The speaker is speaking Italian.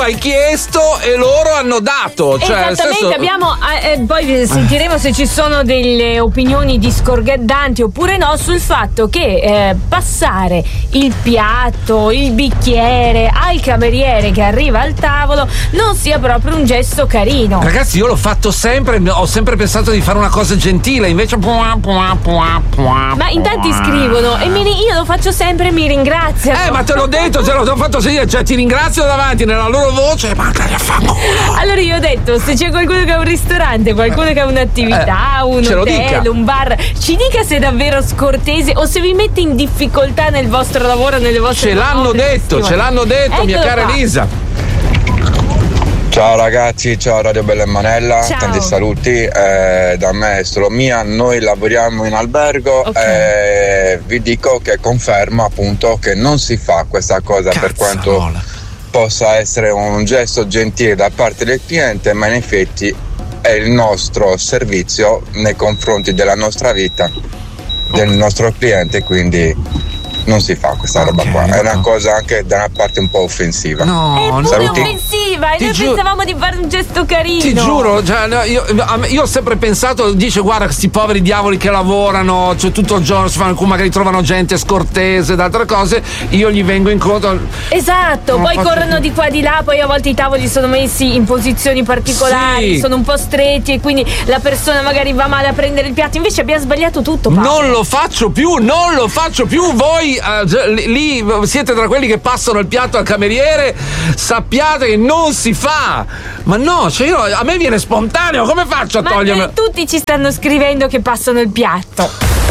hai chiesto e loro hanno dato. Cioè, esattamente, abbiamo poi sentiremo se ci sono delle opinioni discordanti oppure no sul fatto che passare il piatto, il bicchiere al cameriere che arriva al tavolo non sia proprio un gesto carino. Ragazzi, io l'ho fatto sempre, ho sempre pensato di fare una cosa gentile, invece ma in tanti scrivono e io lo faccio sempre e mi ringraziano. Ma te l'ho detto, te l'ho fatto sentire, cioè ti ringrazio davanti nella loro voce, ma a fanculo. Allora io ho detto, se c'è qualcuno che ha un ristorante, qualcuno che ha un'attività, un hotel, un bar, ci dica se è davvero scortese o se vi mette in difficoltà nel vostro lavoro, nelle vostre ce l'hanno detto, mia cara Elisa. Ciao ragazzi, ciao Radio Bella e Manella, ciao. Tanti saluti da me è solo mia, noi lavoriamo in albergo e vi dico che confermo appunto che non si fa questa cosa. Cazzarola. Per quanto possa essere un gesto gentile da parte del cliente, ma in effetti è il nostro servizio nei confronti della nostra vita, del nostro cliente, quindi non si fa questa roba qua. È una cosa anche da una parte un po' offensiva. No, è pure offensiva e noi pensavamo di fare un gesto carino. Ti giuro, cioè, io ho sempre pensato, dice guarda questi poveri diavoli che lavorano, cioè tutto il giorno magari trovano gente scortese ed altre cose, io gli vengo incontro. Esatto, poi corrono di qua di là, poi a volte i tavoli sono messi in posizioni particolari, sono un po' stretti e quindi la persona magari va male a prendere il piatto, invece abbiamo sbagliato tutto. Paolo. Non lo faccio più, voi lì siete tra quelli che passano il piatto al cameriere, sappiate che non si fa. Ma no, cioè a me viene spontaneo, come faccio a toglierlo? Tutti ci stanno scrivendo che passano il piatto.